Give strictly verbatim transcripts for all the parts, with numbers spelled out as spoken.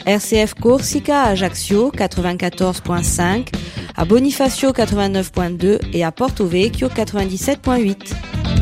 R C F Corsica à Ajaccio quatre-vingt-quatorze virgule cinq, à Bonifacio quatre-vingt-neuf virgule deux et à Porto Vecchio quatre-vingt-dix-sept virgule huit.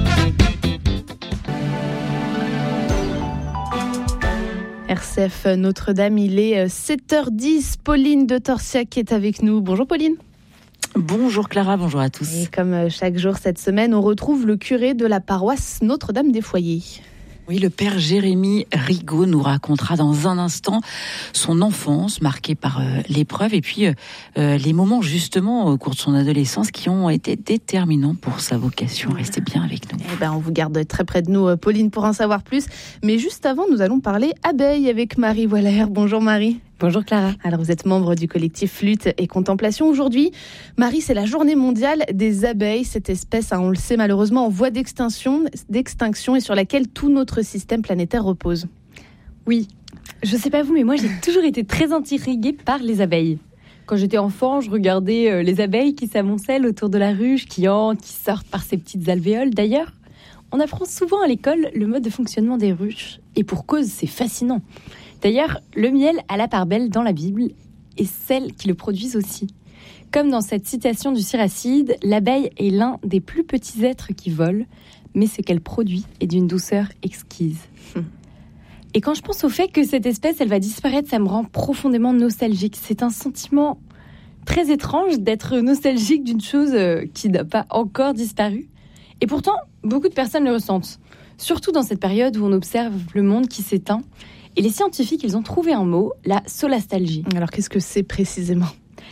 R C F Notre-Dame, il est sept heures dix. Pauline de Torsiac est avec nous. Bonjour Pauline. Bonjour Clara, bonjour à tous. Et comme chaque jour cette semaine, on retrouve le curé de la paroisse Notre-Dame des Foyers. Oui, le père Jérémy Rigaud nous racontera dans un instant son enfance marquée par euh, l'épreuve et puis euh, les moments justement au cours de son adolescence qui ont été déterminants pour sa vocation. Restez bien avec nous. Eh ben, on vous garde très près de nous, Pauline, pour en savoir plus. Mais juste avant, nous allons parler abeilles avec Marie Waller. Bonjour Marie. Bonjour Clara. Alors vous êtes membre du collectif Lutte et Contemplation. Aujourd'hui, Marie, c'est la journée mondiale des abeilles. Cette espèce, hein, on le sait malheureusement, en voie d'extinction, d'extinction et sur laquelle tout notre système planétaire repose. Oui, je sais pas vous, mais moi j'ai toujours été très intriguée par les abeilles. Quand j'étais enfant, je regardais les abeilles qui s'amoncellent autour de la ruche, qui entrent, qui sortent par ces petites alvéoles. D'ailleurs, on apprend souvent à l'école le mode de fonctionnement des ruches. Et pour cause, c'est fascinant. D'ailleurs, le miel a la part belle dans la Bible et celles qui le produisent aussi. Comme dans cette citation du Siracide, l'abeille est l'un des plus petits êtres qui volent, mais ce qu'elle produit est d'une douceur exquise. Hum. Et quand je pense au fait que cette espèce, elle va disparaître, ça me rend profondément nostalgique. C'est un sentiment très étrange d'être nostalgique d'une chose qui n'a pas encore disparu. Et pourtant, beaucoup de personnes le ressentent. Surtout dans cette période où on observe le monde qui s'éteint. Et les scientifiques, ils ont trouvé un mot, la solastalgie. Alors, qu'est-ce que c'est précisément ?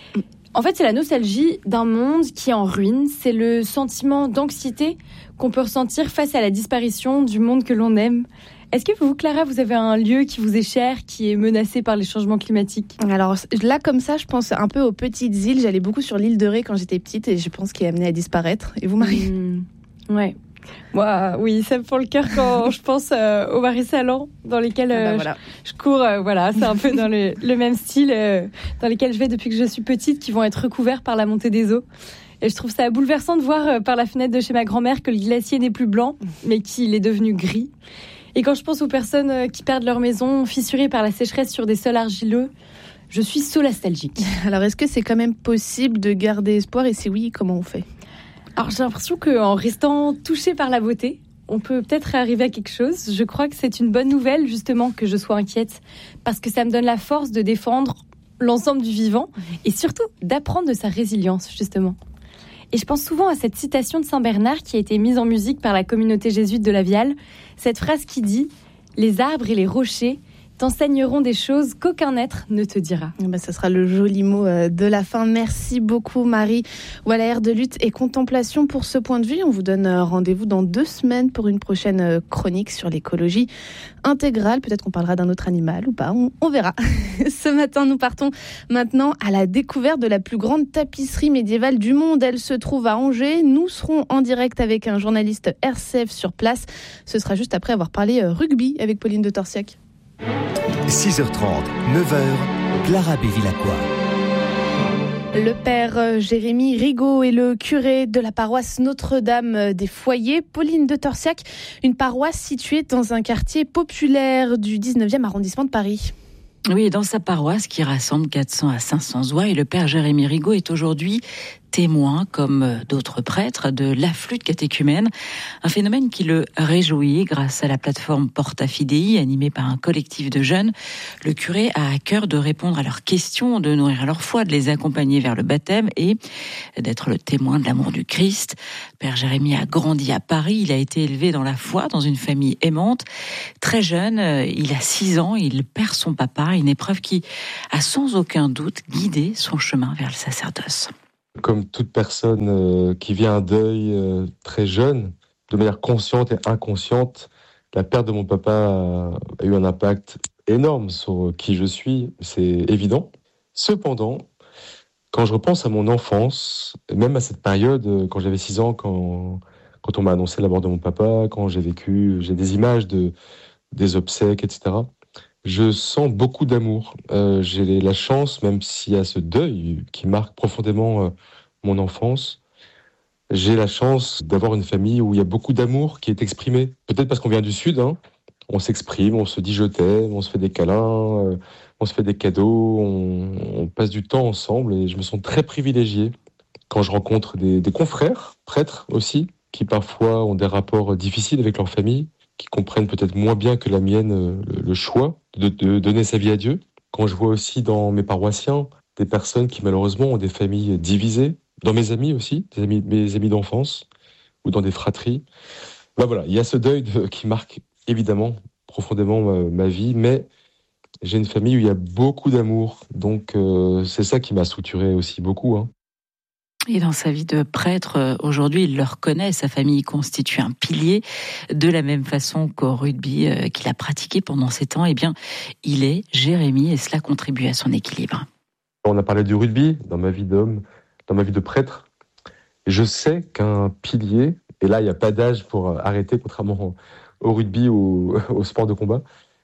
En fait, c'est la nostalgie d'un monde qui est en ruine. C'est le sentiment d'anxiété qu'on peut ressentir face à la disparition du monde que l'on aime. Est-ce que vous, Clara, vous avez un lieu qui vous est cher, qui est menacé par les changements climatiques ? Alors là, comme ça, je pense un peu aux petites îles. J'allais beaucoup sur l'île de Ré quand j'étais petite et je pense qu'elle est amenée à disparaître. Et vous, Marie ? mmh, Ouais. Moi, oui, ça me fend le cœur quand je pense euh, aux marais-salants dans lesquels euh, ah bah voilà. je, je cours. Euh, voilà, c'est un peu dans le, le même style euh, dans lesquels je vais depuis que je suis petite, qui vont être recouverts par la montée des eaux. Et je trouve ça bouleversant de voir euh, par la fenêtre de chez ma grand-mère que le glacier n'est plus blanc, mais qu'il est devenu gris. Et quand je pense aux personnes euh, qui perdent leur maison, fissurées par la sécheresse sur des sols argileux, je suis solastalgique. Alors, est-ce que c'est quand même possible de garder espoir ? Et si oui, comment on fait ? Alors j'ai l'impression qu'en restant touché par la beauté, on peut peut-être arriver à quelque chose. Je crois que c'est une bonne nouvelle justement que je sois inquiète parce que ça me donne la force de défendre l'ensemble du vivant et surtout d'apprendre de sa résilience justement. Et je pense souvent à cette citation de Saint Bernard qui a été mise en musique par la communauté jésuite de la Viale. Cette phrase qui dit « Les arbres et les rochers t'enseigneront des choses qu'aucun être ne te dira. » Ben, ça sera le joli mot de la fin. Merci beaucoup Marie Waller de Lutte et Contemplation pour ce point de vue. On vous donne rendez-vous dans deux semaines pour une prochaine chronique sur l'écologie intégrale. Peut-être qu'on parlera d'un autre animal ou pas, on, on verra. Ce matin, nous partons maintenant à la découverte de la plus grande tapisserie médiévale du monde. Elle se trouve à Angers. Nous serons en direct avec un journaliste R C F sur place. Ce sera juste après avoir parlé rugby avec Pauline de Torsiac. six heures trente, neuf heures, Clara Bévilacqua. Le père Jérémy Rigaud est le curé de la paroisse Notre-Dame des Foyers. Pauline de Torsiac, une paroisse située dans un quartier populaire du dix-neuvième arrondissement de Paris. Oui, dans sa paroisse qui rassemble quatre cents à cinq cents oies, et le père Jérémy Rigaud est aujourd'hui témoin, comme d'autres prêtres, de l'afflux de catéchumènes, un phénomène qui le réjouit grâce à la plateforme Porta Fidei, animée par un collectif de jeunes. Le curé a à cœur de répondre à leurs questions, de nourrir leur foi, de les accompagner vers le baptême et d'être le témoin de l'amour du Christ. Père Jérémy a grandi à Paris, il a été élevé dans la foi, dans une famille aimante. Très jeune, il a six ans, il perd son papa, une épreuve qui a sans aucun doute guidé son chemin vers le sacerdoce. Comme toute personne euh, qui vit un deuil euh, très jeune, de manière consciente et inconsciente, la perte de mon papa a, a eu un impact énorme sur qui je suis, c'est évident. Cependant, quand je repense à mon enfance, et même à cette période, euh, quand j'avais six ans, quand, quand on m'a annoncé la mort de mon papa, quand j'ai vécu, j'ai des images de, des obsèques, et cetera, je sens beaucoup d'amour. Euh, j'ai la chance, même s'il y a ce deuil qui marque profondément euh, mon enfance, j'ai la chance d'avoir une famille où il y a beaucoup d'amour qui est exprimé. Peut-être parce qu'on vient du Sud, hein. on s'exprime, on se dit je t'aime, on se fait des câlins, euh, on se fait des cadeaux, on, on passe du temps ensemble et je me sens très privilégié quand je rencontre des, des confrères, prêtres aussi, qui parfois ont des rapports difficiles avec leur famille, qui comprennent peut-être moins bien que la mienne euh, le, le choix de, de donner sa vie à Dieu. Quand je vois aussi dans mes paroissiens des personnes qui malheureusement ont des familles divisées, dans mes amis aussi, des amis, mes amis d'enfance, ou dans des fratries. Ben voilà, il y a ce deuil de, qui marque évidemment profondément ma, ma vie, mais j'ai une famille où il y a beaucoup d'amour, donc euh, c'est ça qui m'a structuré aussi beaucoup. Hein. Et dans sa vie de prêtre, aujourd'hui, il le reconnaît, sa famille constitue un pilier. De la même façon qu'au rugby euh, qu'il a pratiqué pendant sept ans, eh bien, il est Jérémy et cela contribue à son équilibre. On a parlé du rugby dans ma vie d'homme, dans ma vie de prêtre. Je sais qu'un pilier, et là, il n'y a pas d'âge pour arrêter, contrairement au rugby ou au sport de combat,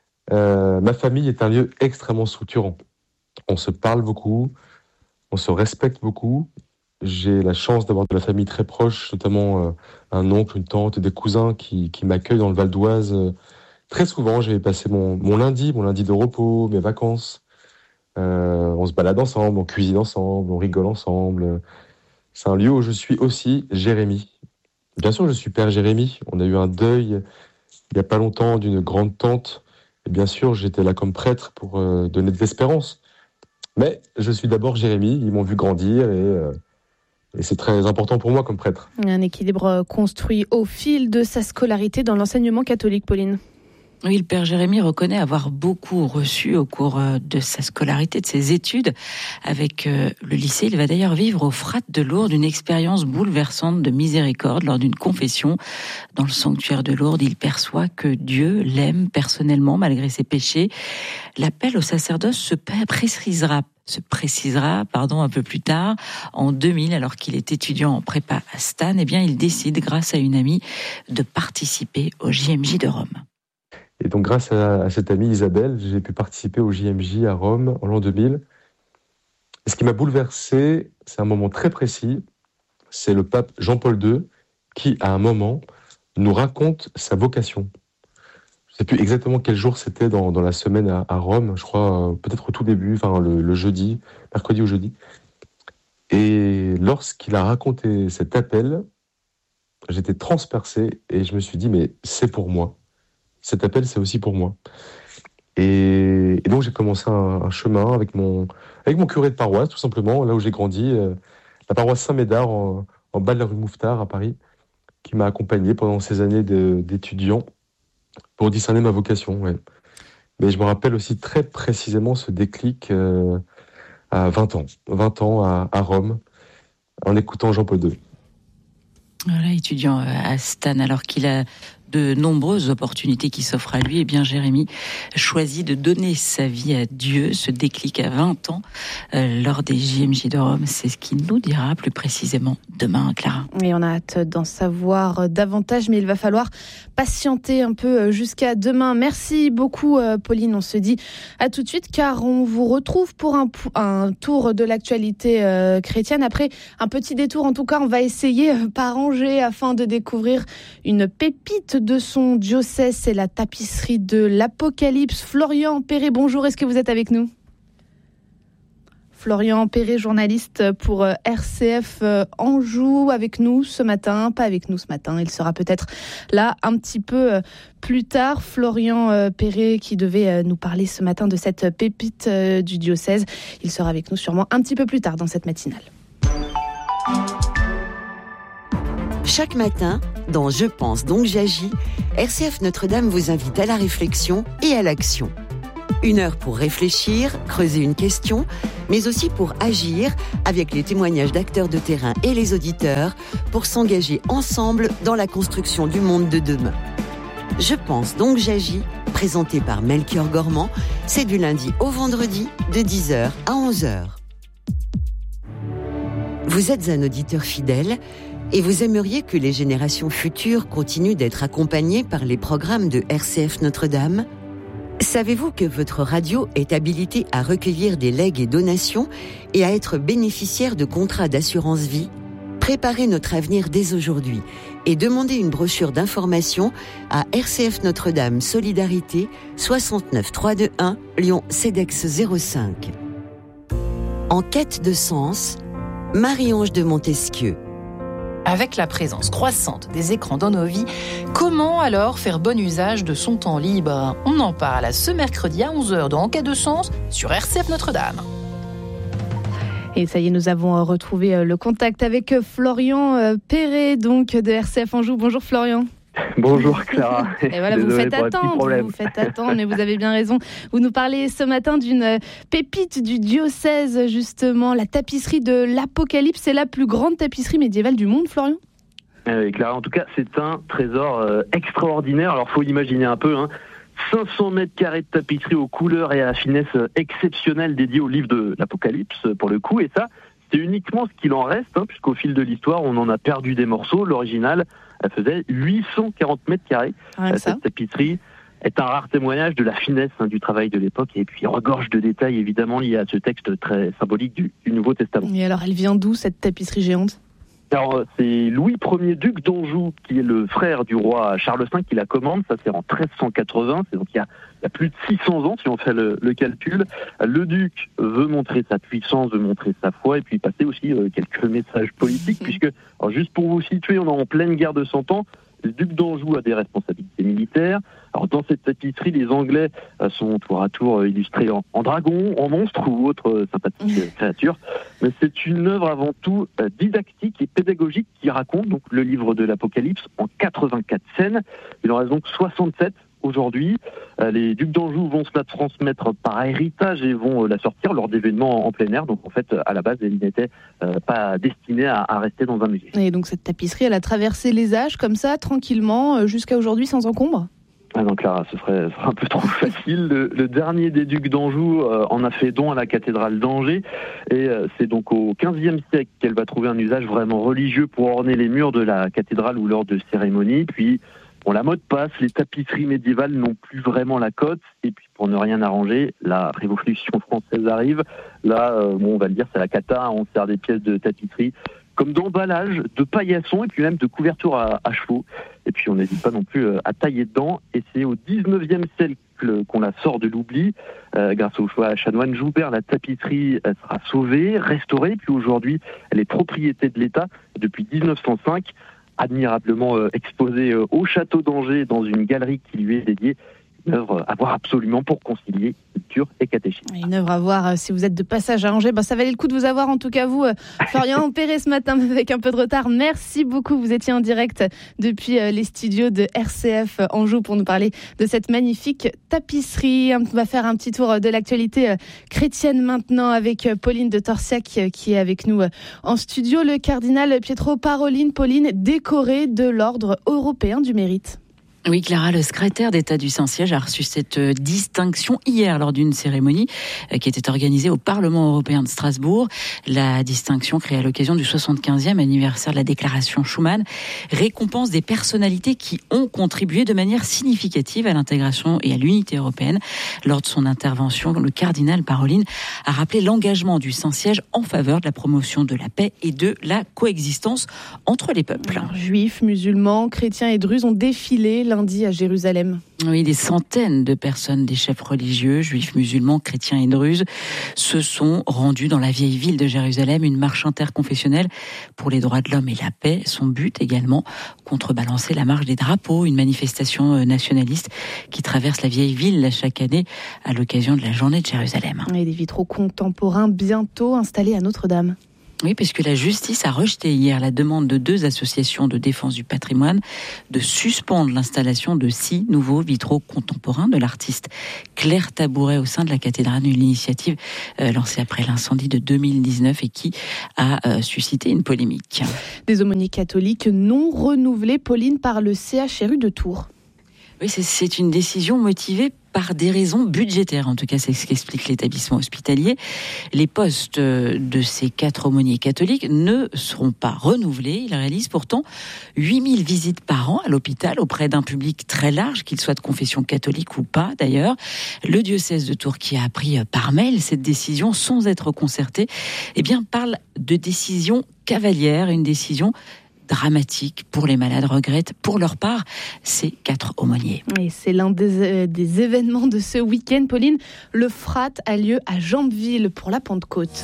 euh, ma famille est un lieu extrêmement structurant. On se parle beaucoup, on se respecte beaucoup. J'ai la chance d'avoir de la famille très proche, notamment euh, un oncle, une tante, des cousins qui, qui m'accueillent dans le Val d'Oise. Très souvent, j'ai passé mon, mon lundi, mon lundi de repos, mes vacances. Euh, on se balade ensemble, on cuisine ensemble, on rigole ensemble. C'est un lieu où je suis aussi Jérémy. Bien sûr, je suis père Jérémy. On a eu un deuil il n'y a pas longtemps d'une grande tante. Et bien sûr, j'étais là comme prêtre pour euh, donner de l'espérance. Mais je suis d'abord Jérémy. Ils m'ont vu grandir et... Euh, Et c'est très important pour moi comme prêtre. Un équilibre construit au fil de sa scolarité dans l'enseignement catholique, Pauline. Oui, le père Jérémy reconnaît avoir beaucoup reçu au cours de sa scolarité, de ses études. Avec le lycée, il va d'ailleurs vivre au Frat de Lourdes une expérience bouleversante de miséricorde lors d'une confession. Dans le sanctuaire de Lourdes, il perçoit que Dieu l'aime personnellement malgré ses péchés. L'appel au sacerdoce se précisera se précisera pardon, un peu plus tard, en deux mille, alors qu'il est étudiant en prépa à Stan, eh bien, il décide, grâce à une amie, de participer au J M J de Rome. Et donc, grâce à, à cette amie Isabelle, j'ai pu participer au J M J à Rome en l'an deux mille. Et ce qui m'a bouleversé, c'est un moment très précis, c'est le pape Jean-Paul deux qui, à un moment, nous raconte sa vocation. Je ne sais plus exactement quel jour c'était dans, dans la semaine à, à Rome, je crois, euh, peut-être au tout début, enfin le, le jeudi, mercredi ou jeudi. Et lorsqu'il a raconté cet appel, j'étais transpercé et je me suis dit, mais c'est pour moi. Cet appel, c'est aussi pour moi. Et, et donc j'ai commencé un, un chemin avec mon, avec mon curé de paroisse, tout simplement, là où j'ai grandi, euh, la paroisse Saint-Médard, en, en bas de la rue Mouffetard à Paris, qui m'a accompagné pendant ces années de, d'étudiant, pour discerner ma vocation, ouais. Mais je me rappelle aussi très précisément ce déclic euh, à vingt ans. vingt ans à, à Rome, en écoutant Jean-Paul deux. Voilà, étudiant à Stan, alors qu'il a de nombreuses opportunités qui s'offrent à lui, et bien Jérémy choisit de donner sa vie à Dieu, ce déclic à vingt ans euh, lors des J M J de Rome. C'est ce qu'il nous dira plus précisément demain, Clara. Et on a hâte d'en savoir davantage, mais il va falloir patienter un peu jusqu'à demain. Merci beaucoup, Pauline. On se dit à tout de suite, car on vous retrouve pour un, un tour de l'actualité euh, chrétienne. Après un petit détour, en tout cas, on va essayer euh, par Angers afin de découvrir une pépite de son diocèse. C'est la tapisserie de l'Apocalypse. Florian Perret, bonjour, est-ce que vous êtes avec nous ? Florian Perret, journaliste pour R C F Anjou, avec nous ce matin, pas avec nous ce matin, il sera peut-être là un petit peu plus tard. Florian Perret qui devait nous parler ce matin de cette pépite du diocèse, il sera avec nous sûrement un petit peu plus tard dans cette matinale. Chaque matin, dans Je pense donc j'agis, R C F Notre-Dame vous invite à la réflexion et à l'action. Une heure pour réfléchir, creuser une question, mais aussi pour agir avec les témoignages d'acteurs de terrain et les auditeurs pour s'engager ensemble dans la construction du monde de demain. Je pense donc j'agis, présenté par Melchior Gormand, c'est du lundi au vendredi de dix heures à onze heures. Vous êtes un auditeur fidèle et vous aimeriez que les générations futures continuent d'être accompagnées par les programmes de R C F Notre-Dame ? Savez-vous que votre radio est habilitée à recueillir des legs et donations et à être bénéficiaire de contrats d'assurance vie ? Préparez notre avenir dès aujourd'hui et demandez une brochure d'information à R C F Notre-Dame Solidarité soixante-neuf trois cent vingt-et-un Lyon Cedex zéro cinq. En quête de sens, Marie-Ange de Montesquieu. Avec la présence croissante des écrans dans nos vies, comment alors faire bon usage de son temps libre ? On en parle ce mercredi à onze heures dans En quête de sens sur R C F Notre-Dame. Et ça y est, nous avons retrouvé le contact avec Florian Perret, donc de R C F Anjou. Bonjour Florian. Bonjour Clara. Et voilà, vous faites attendre, vous faites attendre, mais vous avez bien raison. Vous nous parlez ce matin d'une pépite du diocèse, justement, la tapisserie de l'Apocalypse. C'est la plus grande tapisserie médiévale du monde, Florian ? Euh, Clara, en tout cas, c'est un trésor euh, extraordinaire. Alors, faut imaginer un peu, hein. cinq cents mètres carrés de tapisserie aux couleurs et à la finesse exceptionnelle dédiée au livre de l'Apocalypse, pour le coup. Et ça, c'est uniquement ce qu'il en reste, hein, puisqu'au fil de l'histoire, on en a perdu des morceaux. L'original, elle faisait huit cent quarante mètres carrés. Cette ça. tapisserie est un rare témoignage de la finesse, hein, du travail de l'époque, et puis regorge de détails, évidemment, liés à ce texte très symbolique du, du Nouveau Testament. Et alors, elle vient d'où, cette tapisserie géante ? Alors, c'est Louis Ier, duc d'Anjou, qui est le frère du roi Charles cinq, qui la commande. Ça, c'est en treize cent quatre-vingts. C'est donc il y a, il y a plus de six cents ans, si on fait le, le calcul. Le duc veut montrer sa puissance, veut montrer sa foi, et puis passer aussi euh, quelques messages politiques, puisque, alors, juste pour vous situer, on est en pleine guerre de Cent Ans. Le duc d'Anjou a des responsabilités militaires. Alors, dans cette tapisserie, les Anglais euh, sont tour à tour euh, illustrés en, en dragons, en monstres ou autres euh, sympathiques euh, créatures. Mais c'est une œuvre avant tout euh, didactique et pédagogique qui raconte donc le livre de l'Apocalypse en quatre-vingt-quatre scènes. Il en reste donc soixante-sept aujourd'hui. Euh, les ducs d'Anjou vont se la transmettre par héritage et vont euh, la sortir lors d'événements en plein air. Donc en fait, à la base, elle n'était euh, pas destinée à, à rester dans un musée. Et donc cette tapisserie, elle a traversé les âges comme ça, tranquillement, euh, jusqu'à aujourd'hui, sans encombre ? Ah non, Clara, ce serait, ce serait un peu trop facile. Le, le dernier des ducs d'Anjou euh, en a fait don à la cathédrale d'Angers. Et euh, c'est donc au quinzième siècle qu'elle va trouver un usage vraiment religieux pour orner les murs de la cathédrale ou lors de cérémonies. Puis, bon, la mode passe, les tapisseries médiévales n'ont plus vraiment la cote. Et puis, pour ne rien arranger, la Révolution française arrive. Là, euh, bon, on va le dire, c'est la cata. On sert des pièces de tapisserie comme d'emballage, de paillassons et puis même de couverture à, à chevaux. Et puis on n'hésite pas non plus à tailler dedans. Et c'est au dix-neuvième siècle qu'on la sort de l'oubli. Euh, grâce au choix chanoine Joubert, la tapisserie elle sera sauvée, restaurée. Puis aujourd'hui, elle est propriété de l'État depuis dix-neuf cent cinq, admirablement euh, exposée euh, au château d'Angers dans une galerie qui lui est dédiée. Une œuvre à voir absolument pour concilier culture et catéchisme. Une œuvre à voir euh, si vous êtes de passage à Angers. Ben, ça valait le coup de vous avoir, en tout cas vous, euh, Florian Perret, ce matin avec un peu de retard. Merci beaucoup. Vous étiez en direct depuis euh, les studios de R C F Anjou pour nous parler de cette magnifique tapisserie. On va faire un petit tour de l'actualité euh, chrétienne maintenant avec euh, Pauline de Torsiac euh, qui est avec nous euh, en studio. Le cardinal Pietro Parolin, Pauline, décoré de l'Ordre européen du mérite. Oui, Clara, le secrétaire d'État du Saint-Siège a reçu cette distinction hier lors d'une cérémonie qui était organisée au Parlement européen de Strasbourg. La distinction créée à l'occasion du soixante-quinzième anniversaire de la déclaration Schuman récompense des personnalités qui ont contribué de manière significative à l'intégration et à l'unité européenne. Lors de son intervention, le cardinal Parolin a rappelé l'engagement du Saint-Siège en faveur de la promotion de la paix et de la coexistence entre les peuples. Alors, juifs, musulmans, chrétiens et druzes ont défilé lundi à Jérusalem. Oui, des centaines de personnes, des chefs religieux, juifs, musulmans, chrétiens et druzes, se sont rendus dans la vieille ville de Jérusalem. Une marche interconfessionnelle pour les droits de l'homme et la paix. Son but également, contrebalancer la marche des drapeaux, une manifestation nationaliste qui traverse la vieille ville chaque année à l'occasion de la journée de Jérusalem. Et des vitraux contemporains bientôt installés à Notre-Dame. Oui, puisque la justice a rejeté hier la demande de deux associations de défense du patrimoine de suspendre l'installation de six nouveaux vitraux contemporains de l'artiste Claire Tabouret au sein de la cathédrale, une initiative euh, lancée après l'incendie de deux mille dix-neuf et qui a euh, suscité une polémique. Des aumôniers catholiques non renouvelés, Pauline, par le C H R U de Tours. Oui, c'est, c'est une décision motivée par des raisons budgétaires. En tout cas, c'est ce qu'explique l'établissement hospitalier. Les postes de ces quatre aumôniers catholiques ne seront pas renouvelés. Ils réalisent pourtant huit mille visites par an à l'hôpital auprès d'un public très large, qu'il soit de confession catholique ou pas d'ailleurs. Le diocèse de Tours, qui a appris par mail cette décision sans être concerté, eh bien, parle de décision cavalière, une décision dramatique pour les malades, regrettent pour leur part ces quatre aumôniers. Et c'est l'un des, euh, des événements de ce week-end. Pauline, le Frat a lieu à Jambeville pour la Pentecôte.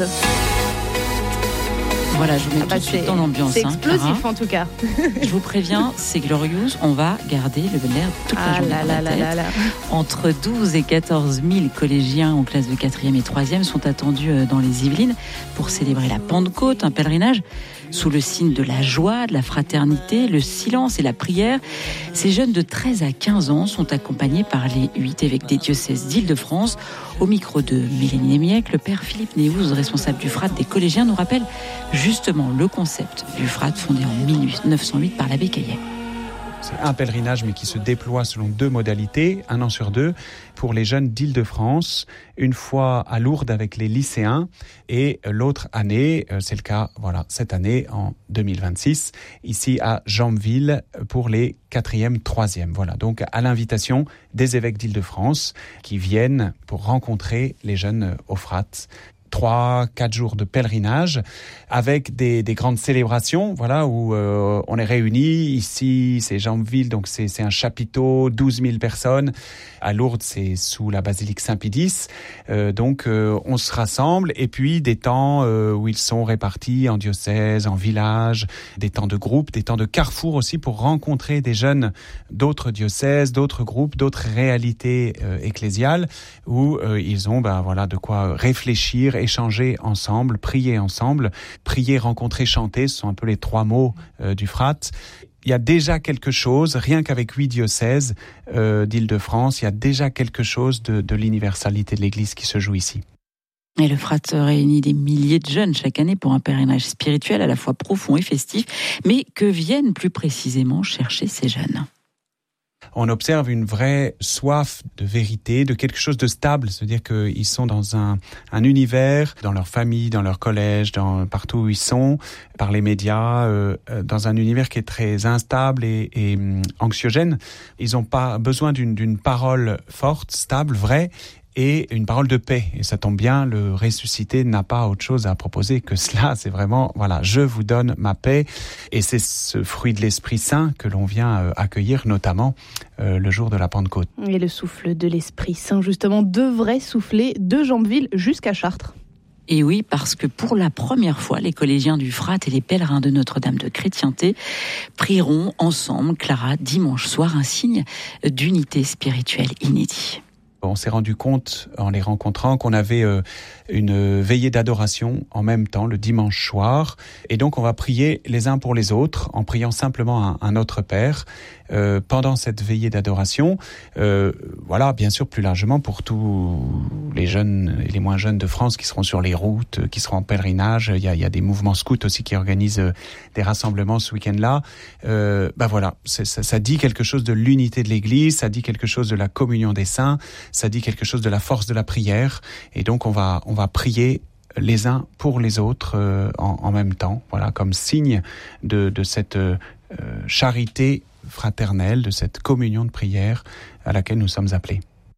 Voilà, je vous mets Ah bah tout de suite dans l'ambiance. C'est hein, explosif Clara. en tout cas. Je vous préviens, c'est glorious. On va garder le bon air toute la Ah journée là dans là la là tête. là là. Entre douze et quatorze mille collégiens en classe de quatrième et troisième sont attendus dans les Yvelines pour célébrer la Pentecôte, un pèlerinage sous le signe de la joie, de la fraternité, le silence et la prière. Ces jeunes de treize à quinze ans sont accompagnés par les huit évêques des diocèses d'Île-de-France. Au micro de Mélanie Némiec, le père Philippe Néouz, responsable du Frat des collégiens, nous rappelle justement le concept du Frat fondé en mille neuf cent huit par l'abbé Caillet. C'est un pèlerinage, mais qui se déploie selon deux modalités, un an sur deux, pour les jeunes d'Île-de-France, une fois à Lourdes avec les lycéens, et l'autre année, c'est le cas, voilà, cette année, en deux mille vingt-six, ici à Jambeville, pour les quatrième, troisième. Voilà, donc à l'invitation des évêques d'Île-de-France, qui viennent pour rencontrer les jeunes au Frat. Trois, quatre jours de pèlerinage avec des, des grandes célébrations, voilà, où euh, on est réunis. Ici, c'est Jambeville, donc c'est, c'est un chapiteau, douze mille personnes. À Lourdes, c'est sous la basilique Saint-Pédis. Euh, donc, euh, on se rassemble. Et puis, des temps euh, où ils sont répartis en diocèse, en village, des temps de groupe, des temps de carrefour aussi pour rencontrer des jeunes d'autres diocèses, d'autres groupes, d'autres réalités euh, ecclésiales où euh, ils ont, ben voilà, de quoi réfléchir, échanger ensemble, prier ensemble. Prier, rencontrer, chanter, ce sont un peu les trois mots euh, du Frat. Il y a déjà quelque chose, rien qu'avec huit diocèses euh, d'Île-de-France, il y a déjà quelque chose de, de l'universalité de l'Église qui se joue ici. Et le Frat réunit des milliers de jeunes chaque année pour un pèlerinage spirituel à la fois profond et festif. Mais que viennent plus précisément chercher ces jeunes ? On observe une vraie soif de vérité, de quelque chose de stable, c'est-à-dire qu'ils sont dans un, un univers, dans leur famille, dans leur collège, dans, partout où ils sont, par les médias, euh, dans un univers qui est très instable et, et anxiogène. Ils n'ont pas besoin d'une, d'une parole forte, stable, vraie, et une parole de paix. Et ça tombe bien, le ressuscité n'a pas autre chose à proposer que cela. C'est vraiment, voilà, je vous donne ma paix. Et c'est ce fruit de l'Esprit Saint que l'on vient accueillir, notamment euh, le jour de la Pentecôte. Et le souffle de l'Esprit Saint, justement, devrait souffler de Jambeville jusqu'à Chartres. Et oui, parce que pour la première fois, les collégiens du Frat et les pèlerins de Notre-Dame de Chrétienté prieront ensemble, Clara, dimanche soir, un signe d'unité spirituelle inédit. On s'est rendu compte, en les rencontrant, qu'on avait euh, une veillée d'adoration en même temps, le dimanche soir. Et donc, on va prier les uns pour les autres, en priant simplement un, un Notre Père, euh, pendant cette veillée d'adoration. Euh, voilà, bien sûr, plus largement, pour tous les jeunes et les moins jeunes de France qui seront sur les routes, qui seront en pèlerinage. Il y a, il y a des mouvements scouts aussi qui organisent des rassemblements ce week-end-là. Euh, ben voilà, c'est, ça, ça dit quelque chose de l'unité de l'Église, ça dit quelque chose de la communion des saints, ça dit quelque chose de la force de la prière. Et donc, on va, on va prier les uns pour les autres euh, en, en même temps, voilà, comme signe de, de cette euh, charité fraternelle, de cette communion de prière à laquelle nous sommes appelés.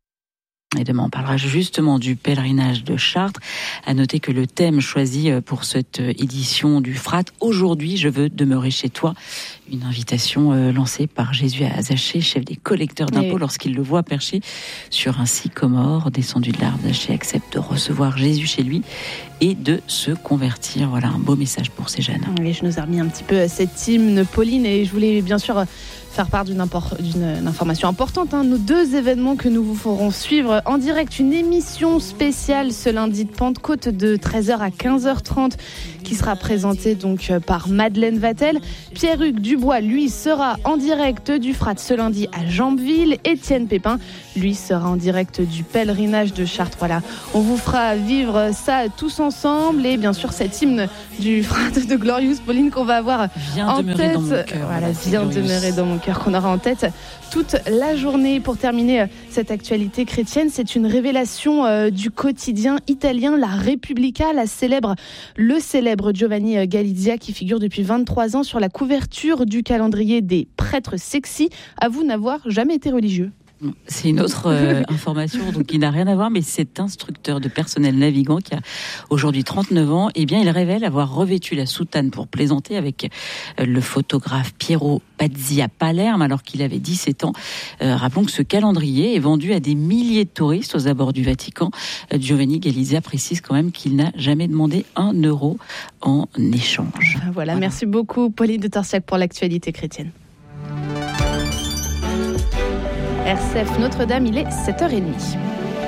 Et demain, on parlera justement du pèlerinage de Chartres. À noter que le thème choisi pour cette édition du Frat, aujourd'hui, je veux demeurer chez toi. Une invitation lancée par Jésus à Zachée, chef des collecteurs d'impôts, lorsqu'il le voit perché sur un sycomore. Descendu de l'arbre, Zachée accepte de recevoir Jésus chez lui et de se convertir. Voilà un beau message pour ces jeunes. Oui, je nous ai remis un petit peu cet hymne, Pauline, et je voulais bien sûr faire part d'une, impor- d'une information importante. Hein. Nos deux événements que nous vous ferons suivre en direct une émission spéciale ce lundi de Pentecôte de treize heures à quinze heures trente qui sera présentée donc par Madeleine Vatel. Pierre-Hugues Dubois, lui, sera en direct du Frat ce lundi à Jambeville. Étienne Pépin, lui, sera en direct du pèlerinage de Chartres. Voilà, on vous fera vivre ça tous ensemble et bien sûr cet hymne du Frat de Glorious, Pauline, qu'on va avoir vient en demeurer tête. Dans mon cœur, voilà, vient demeurer dans mon cœur, qu'on aura en tête toute la journée. Pour terminer cette actualité chrétienne, c'est une révélation euh, du quotidien italien La Repubblica, la célèbre, le célèbre Giovanni Galizia qui figure depuis vingt-trois ans sur la couverture du calendrier des prêtres sexy. Avoue n'avoir jamais été religieux. C'est une autre euh, information donc qui n'a rien à voir, mais cet instructeur de personnel navigant qui a aujourd'hui trente-neuf ans, eh bien, il révèle avoir revêtu la soutane pour plaisanter avec euh, le photographe Piero Pazzi à Palerme alors qu'il avait dix-sept ans. Euh, rappelons que ce calendrier est vendu à des milliers de touristes aux abords du Vatican. Euh, Giovanni Galizia précise quand même qu'il n'a jamais demandé un euro en échange. Voilà, voilà. Merci beaucoup Pauline de Torsiac pour l'actualité chrétienne. R C F Notre-Dame, il est sept heures trente.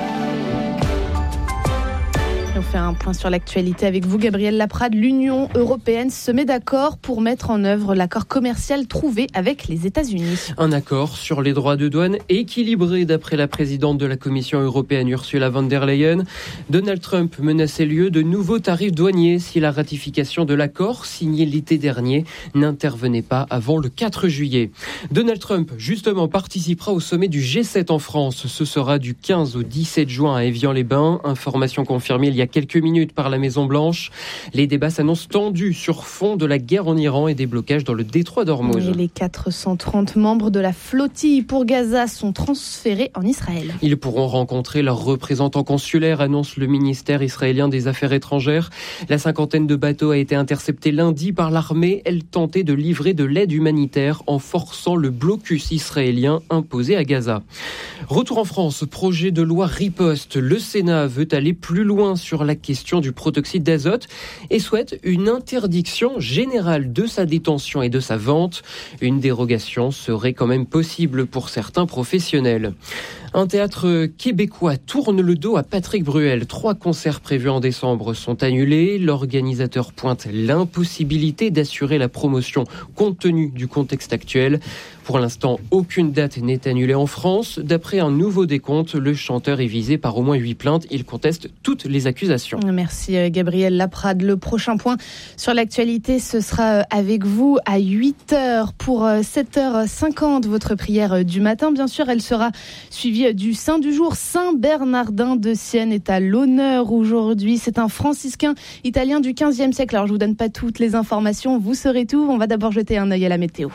On fait un point sur l'actualité avec vous, Gabriel Laprade. L'Union européenne se met d'accord pour mettre en œuvre l'accord commercial trouvé avec les États-Unis. Un accord sur les droits de douane équilibré d'après la présidente de la Commission européenne Ursula von der Leyen. Donald Trump menaçait lieu de nouveaux tarifs douaniers si la ratification de l'accord signé l'été dernier n'intervenait pas avant le quatre juillet. Donald Trump, justement, participera au sommet du G sept en France. Ce sera du quinze au dix-sept juin à Évian-les-Bains. Information confirmée il y a quelques minutes par la Maison-Blanche. Les débats s'annoncent tendus sur fond de la guerre en Iran et des blocages dans le détroit d'Ormuz. Et les quatre cent trente membres de la flottille pour Gaza sont transférés en Israël. Ils pourront rencontrer leurs représentants consulaires, annonce le ministère israélien des Affaires étrangères. La cinquantaine de bateaux a été interceptée lundi par l'armée. Elle tentait de livrer de l'aide humanitaire en forçant le blocus israélien imposé à Gaza. Retour en France, projet de loi riposte. Le Sénat veut aller plus loin sur la question du protoxyde d'azote et souhaite une interdiction générale de sa détention et de sa vente. Une dérogation serait quand même possible pour certains professionnels. Un théâtre québécois tourne le dos à Patrick Bruel. Trois concerts prévus en décembre sont annulés. L'organisateur pointe l'impossibilité d'assurer la promotion compte tenu du contexte actuel. Pour l'instant, aucune date n'est annulée en France. D'après un nouveau décompte, le chanteur est visé par au moins huit plaintes. Il conteste toutes les accusations. Merci Gabriel Laprade. Le prochain point sur l'actualité, ce sera avec vous à huit heures pour sept heures cinquante. Votre prière du matin, bien sûr, elle sera suivie du Saint du jour. Saint Bernardin de Sienne est à l'honneur aujourd'hui. C'est un franciscain italien du quinzième siècle. Alors, je vous donne pas toutes les informations, vous saurez tout. On va d'abord jeter un œil à la météo.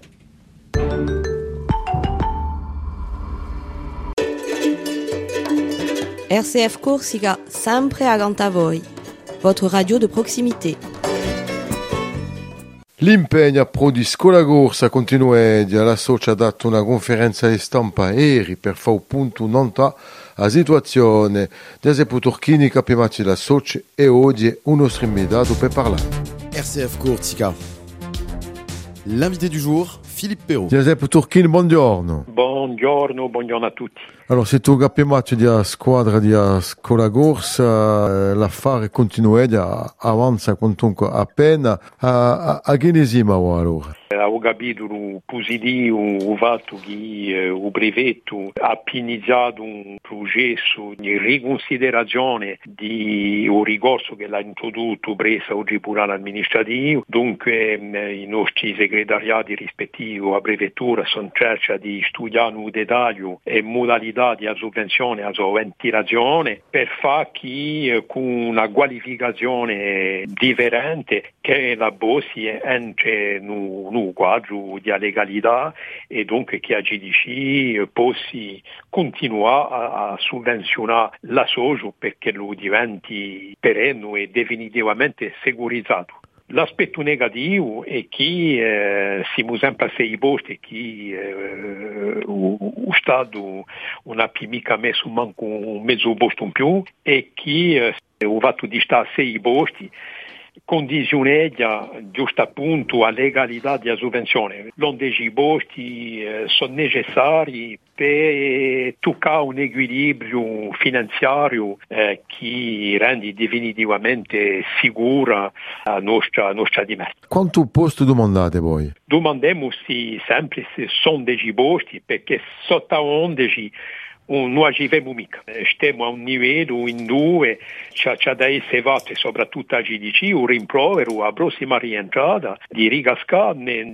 R C F Corsica, sempre accanto a voi. Votre radio de proximité. L'impegno pro di Scolagorsa continua e la Socia ha dato una conferenza di stampa ieri per fare un punto nota a situazione dei turchini capimati la Socia e oggi un nostro invitato per parlare. R C F Corsica. L'invité du jour, Philippe Perrault. Giuseppe Turchini, buongiorno. Buongiorno, buongiorno a tutti. Allora, se tu capi match di squadra di Scolagorsa, l'affare continua e avanza comunque appena a, a, a Genesima allora. Ho capito positivo il fatto che il brevetto ha iniziato un processo di riconsiderazione di un ricorso che l'ha introdotto presso il Tribunale amministrativo. Dunque i nostri segretariati rispettivi a brevettura sono cerca di studiare in dettaglio e modalità di sovvenzione, a ventilazione per fare che con una qualificazione differente che la bossi entre nu un quadro di legalità e dunque che agisce possa continuare a, a sovvenzionare la socio perché lo diventi perenne e definitivamente securizzato. L'aspetto negativo è che eh, siamo sempre a sei posti che eh, lo Stato non ha più mica messo manco un mezzo posto in più e che eh, il fatto di stare a sei posti condizioneglia giusto appunto a legalità di sovvenzione. L'onde i bosti eh, sono necessari per toccare un equilibrio finanziario eh, che rende definitivamente sicura la nostra, nostra dimessa. Quanto posto domandate voi? Domandiamo sempre se sono dei posti, perché sotto onde non arriviamo mica. Stiamo a un livello in due, c'è, c'è da essere fatto soprattutto a G D C un rimprovero, a prossima rientrata di rigascare